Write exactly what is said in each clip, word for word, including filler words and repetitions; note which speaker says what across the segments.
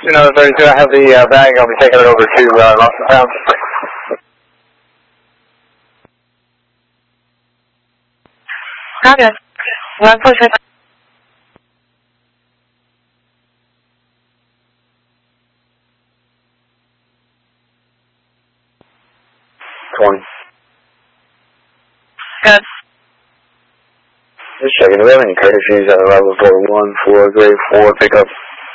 Speaker 1: You know, thirty-two, I have the uh, bag. I'll be taking it over to uh, Lost and Found.
Speaker 2: Roger. One push it.
Speaker 1: twenty.
Speaker 2: Good.
Speaker 1: Just checking. Do we have any courtesies at level four one for grade four pickup?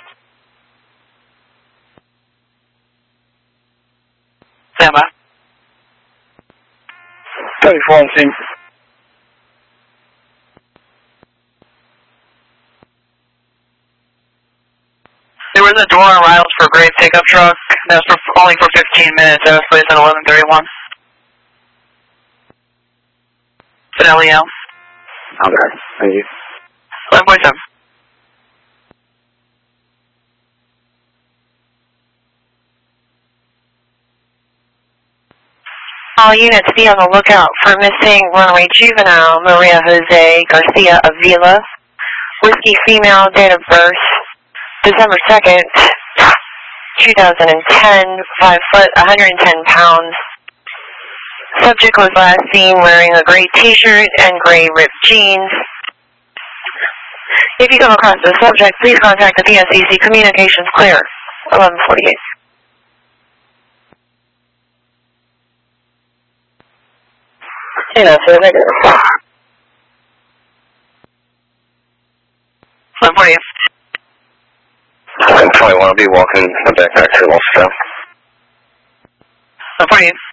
Speaker 2: Stand by.
Speaker 1: thirty-four on scene.
Speaker 2: There was a door on Riles for grade pickup truck. That was for only for fifteen minutes. That was placed at eleven thirty-one. Fidelio.
Speaker 1: Okay, thank you.
Speaker 2: eleven point seven. All units be on the lookout for missing runaway juvenile Maria Jose Garcia Avila. Whiskey female, date of birth December second, two thousand ten, five foot, one hundred ten pounds. Subject was last seen wearing a gray t-shirt and gray ripped jeans. If you come across the subject, please contact the P S E C. Communications clear. eleven forty-eight.
Speaker 1: Hey, that's it, negative.
Speaker 2: eleven forty-eight.
Speaker 1: ten twenty-one, I'll be walking the backpack to Lost and Found.
Speaker 2: eleven forty-eight.